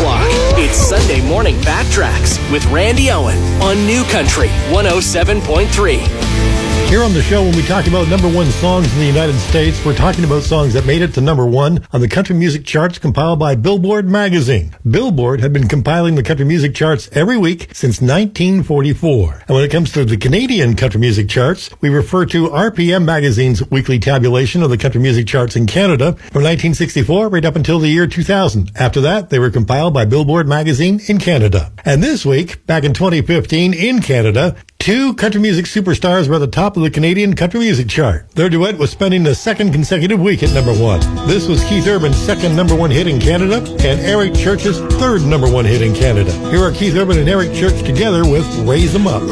o'clock. It's Sunday Morning Backtracks with Randy Owen on New Country 107.3. Here on the show, when we talk about number one songs in the United States, we're talking about songs that made it to number one on the country music charts compiled by Billboard magazine. Billboard had been compiling the country music charts every week since 1944. And when it comes to the Canadian country music charts, we refer to RPM magazine's weekly tabulation of the country music charts in Canada from 1964 right up until the year 2000. After that, they were compiled by Billboard magazine in Canada. And this week, back in 2015 in Canada, two country music superstars were at the top of the Canadian country music chart. Their duet was spending the second consecutive week at number one. This was Keith Urban's second number one hit in Canada and Eric Church's third number one hit in Canada. Here are Keith Urban and Eric Church together with Raise 'Em Up.